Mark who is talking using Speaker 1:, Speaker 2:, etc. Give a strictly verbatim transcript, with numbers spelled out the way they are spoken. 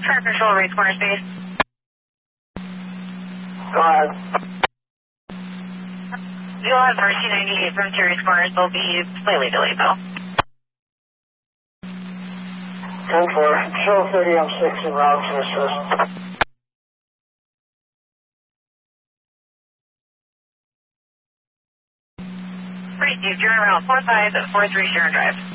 Speaker 1: Track control, race corner space.
Speaker 2: Go ahead.
Speaker 1: You'll have R C ninety-eight from Terry's Corners. They'll be slightly delayed though.
Speaker 2: ten four. Show thirty M six in route to assist.
Speaker 1: Received. You're in route four five four three Sharon Drive.